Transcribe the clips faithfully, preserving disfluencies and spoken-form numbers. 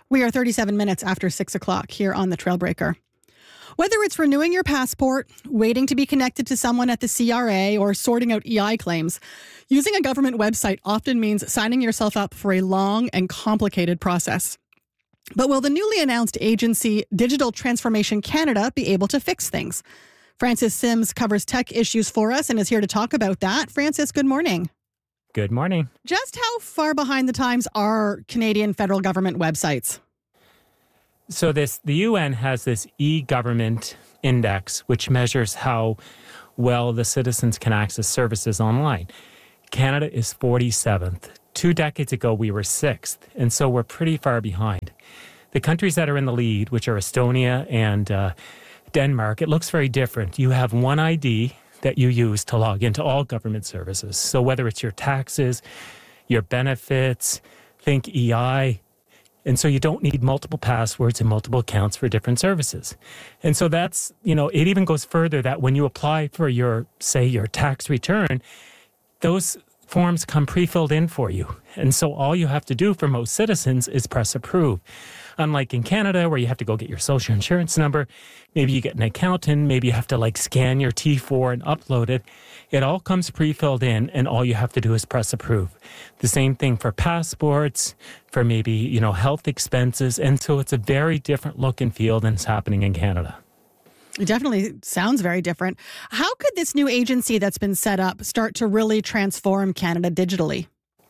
We are thirty-seven minutes after six o'clock here on the Trailbreaker. Whether it's renewing your passport, waiting to be connected to someone at the C R A, or sorting out E I claims, using a government website often means signing yourself up for a long and complicated process. But will the newly announced agency Digital Transformation Canada be able to fix things? Francis Sims covers tech issues for us and is here to talk about that. Francis, good morning. Good morning. Just how far behind the times are Canadian federal government websites? So this the U N has this e-government index, which measures how well the citizens can access services online. Canada is forty-seventh. Two decades ago, we were sixth, and so we're pretty far behind. The countries that are in the lead, which are Estonia and uh, Denmark, it looks very different. You have one I D that you use to log into all government services. So whether it's your taxes, your benefits, think E I, and so you don't need multiple passwords and multiple accounts for different services. And so that's, you know, it even goes further that when you apply for your, say, your tax return, those forms come pre-filled in for you. And so all you have to do for most citizens is press approve. Unlike in Canada, where you have to go get your social insurance number, maybe you get an accountant, maybe you have to like scan your T four and upload it. It all comes pre-filled in, and all you have to do is press approve. The same thing for passports, for maybe, you know, health expenses. And so it's a very different look and feel than is happening in Canada. It definitely sounds very different. How could this new agency that's been set up start to really transform Canada digitally?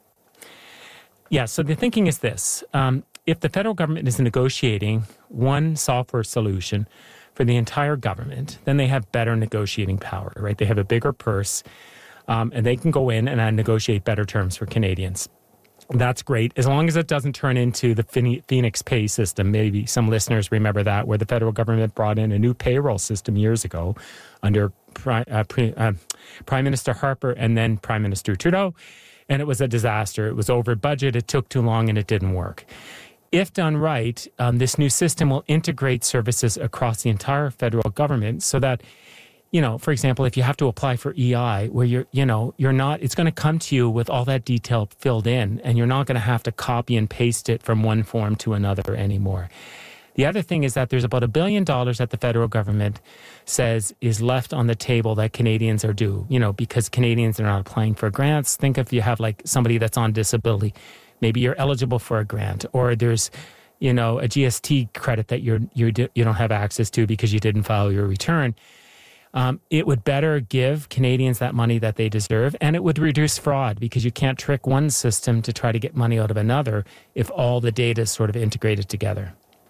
Yeah, so the thinking is this. Um, if the federal government is negotiating one software solution for the entire government, then they have better negotiating power, right? They have a bigger purse, um, and they can go in and uh, negotiate better terms for Canadians. That's great, as long as it doesn't turn into the Phoenix Pay system. Maybe some listeners remember that, where the federal government brought in a new payroll system years ago under Prime, uh, pre, uh, Prime Minister Harper and then Prime Minister Trudeau, and it was a disaster. It was over budget, it took too long, and it didn't work. If done right, um, this new system will integrate services across the entire federal government so that, you know, for example, if you have to apply for E I, where you're, you know, you're not, it's going to come to you with all that detail filled in, and you're not going to have to copy and paste it from one form to another anymore. The other thing is that there's about a billion dollars that the federal government says is left on the table that Canadians are due, you know, because Canadians are not applying for grants. Think if you have like somebody that's on disability, maybe you're eligible for a grant, or there's, you know, a G S T credit that you're, you're, you don't have access to because you didn't file your return. Um, it would better give Canadians that money that they deserve, and it would reduce fraud because you can't trick one system to try to get money out of another if all the data is sort of integrated together.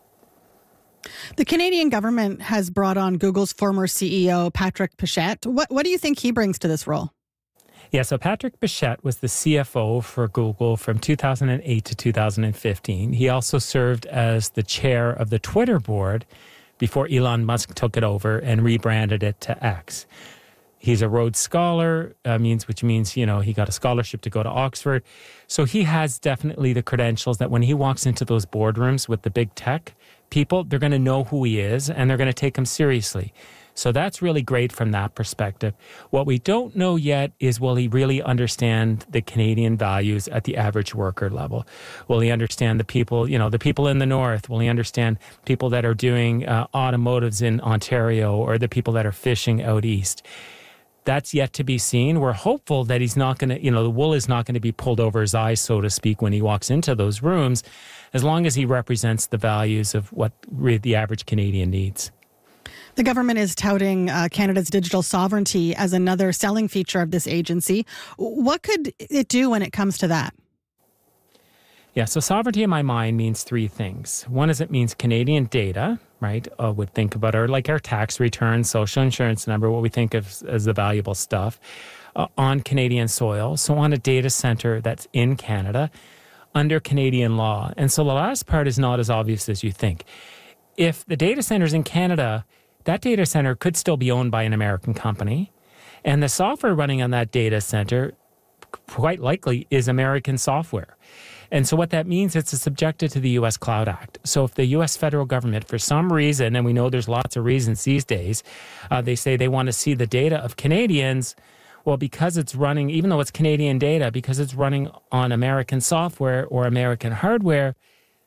The Canadian government has brought on Google's former C E O, Patrick Pichette. What, what do you think he brings to this role? Yeah, so Patrick Pichette was the C F O for Google from two thousand eight to two thousand fifteen. He also served as the chair of the Twitter board before Elon Musk took it over and rebranded it to X. He's a Rhodes Scholar, uh, means which means, you know, he got a scholarship to go to Oxford. So he has definitely the credentials that when he walks into those boardrooms with the big tech people, they're going to know who he is and they're going to take him seriously. So that's really great from that perspective. What we don't know yet is, will he really understand the Canadian values at the average worker level? Will he understand the people, you know, the people in the north? Will he understand people that are doing uh, automotives in Ontario, or the people that are fishing out east? That's yet to be seen. We're hopeful that he's not going to, you know, the wool is not going to be pulled over his eyes, so to speak, when he walks into those rooms, as long as he represents the values of what the average Canadian needs. The government is touting uh, Canada's digital sovereignty as another selling feature of this agency. What could it do when it comes to that? Yeah, so sovereignty in my mind means three things. One is it means Canadian data, right? Uh, would think about our, like our tax return, social insurance number, what we think of as the valuable stuff, uh, on Canadian soil. So on a data center that's in Canada under Canadian law. And so the last part is not as obvious as you think. If the data center's in Canada, that data center could still be owned by an American company, and the software running on that data center quite likely is American software. And so what that means, it's subjected to the U S Cloud Act. So if the U S federal government, for some reason, and we know there's lots of reasons these days, uh, they say they want to see the data of Canadians, well, because it's running, even though it's Canadian data, because it's running on American software or American hardware,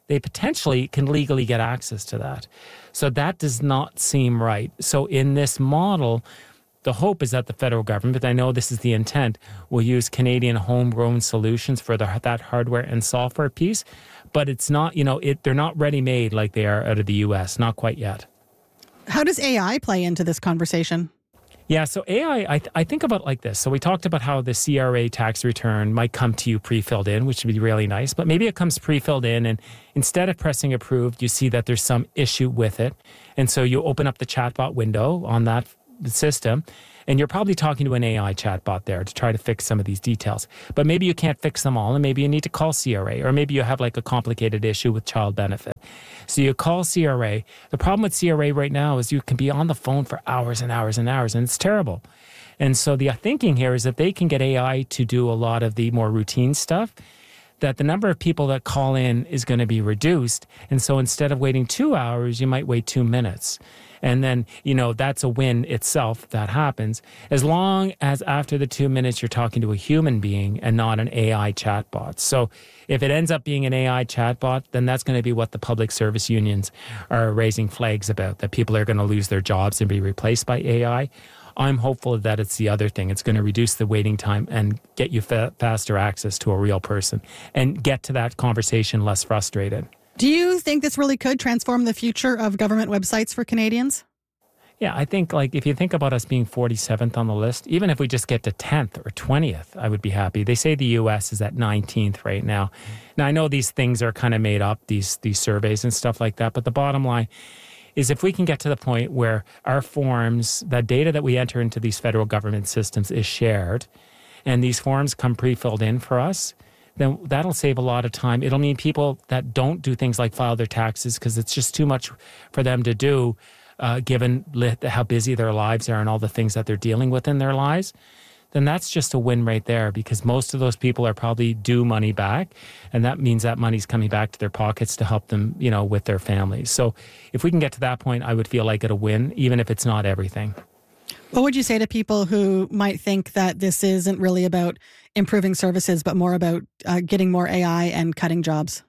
they potentially can legally get access to that. So that does not seem right. So in this model, the hope is that the federal government, I know this is the intent, will use Canadian homegrown solutions for the, that hardware and software piece. But it's not, you know, it, they're not ready-made like they are out of the U S, not quite yet. How does A I play into this conversation? Yeah, so A I, I, th- I think about it like this. So we talked about how the C R A tax return might come to you pre-filled in, which would be really nice. But maybe it comes pre-filled in, and instead of pressing approved, you see that there's some issue with it. And so you open up the chatbot window on that system, and you're probably talking to an A I chatbot there to try to fix some of these details. But maybe you can't fix them all, and maybe you need to call C R A, or maybe you have like a complicated issue with child benefit. So you call C R A. The problem with C R A right now is you can be on the phone for hours and hours and hours, and it's terrible. And so the thinking here is that they can get A I to do a lot of the more routine stuff, that the number of people that call in is going to be reduced. And so instead of waiting two hours, you might wait two minutes. And then, you know, that's a win itself that happens, as long as after the two minutes you're talking to a human being and not an A I chatbot. So if it ends up being an A I chatbot, then that's going to be what the public service unions are raising flags about, that people are going to lose their jobs and be replaced by A I. I'm hopeful that it's the other thing. It's going to reduce the waiting time and get you fa- faster access to a real person and get to that conversation less frustrated. Do you think this really could transform the future of government websites for Canadians? Yeah, I think like if you think about us being forty-seventh on the list, even if we just get to tenth or twentieth, I would be happy. They say the U S is at nineteenth right now. Now, I know these things are kind of made up, these these surveys and stuff like that, but the bottom line is if we can get to the point where our forms, that data that we enter into these federal government systems is shared, and these forms come pre-filled in for us, then that'll save a lot of time. It'll mean people that don't do things like file their taxes because it's just too much for them to do, uh, given li- how busy their lives are and all the things that they're dealing with in their lives, then that's just a win right there, because most of those people are probably due money back, and that means that money's coming back to their pockets to help them, you know, with their families. So if we can get to that point, I would feel like it a win, even if it's not everything. What would you say to people who might think that this isn't really about improving services, but more about uh, getting more A I and cutting jobs?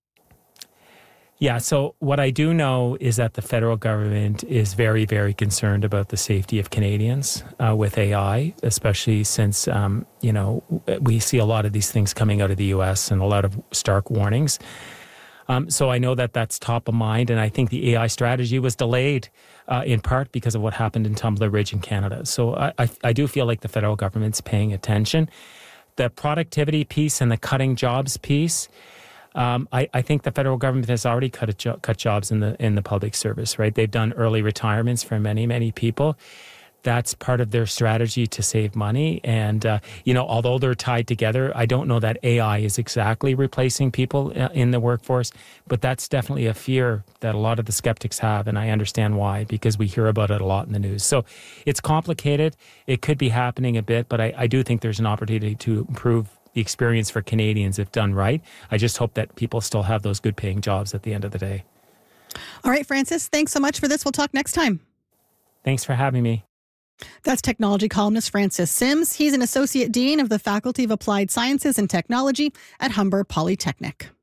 Yeah, so what I do know is that the federal government is very, very concerned about the safety of Canadians uh, with A I, especially since, um, you know, we see a lot of these things coming out of the U S and a lot of stark warnings. Um, so I know that that's top of mind, and I think the A I strategy was delayed uh, in part because of what happened in Tumbler Ridge in Canada. So I, I, I do feel like the federal government's paying attention. The productivity piece and the cutting jobs piece, um, I, I think the federal government has already cut a jo- cut jobs in the in the public service, right? They've done early retirements for many, many people. That's part of their strategy to save money. And, uh, you know, although they're tied together, I don't know that A I is exactly replacing people in the workforce, but that's definitely a fear that a lot of the skeptics have. And I understand why, because we hear about it a lot in the news. So it's complicated. It could be happening a bit, but I, I do think there's an opportunity to improve the experience for Canadians if done right. I just hope that people still have those good paying jobs at the end of the day. All right, Francis, thanks so much for this. We'll talk next time. Thanks for having me. That's technology columnist Francis Sims. He's an associate dean of the Faculty of Applied Sciences and Technology at Humber Polytechnic.